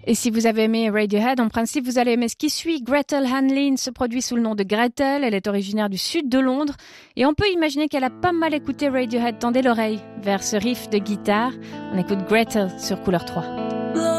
Et si vous avez aimé Radiohead, en principe, vous allez aimer ce qui suit. Gretel Hanlin se produit sous le nom de Gretel. Elle est originaire du sud de Londres. Et on peut imaginer qu'elle a pas mal écouté Radiohead. Tendez l'oreille vers ce riff de guitare. On écoute Gretel sur Couleur 3.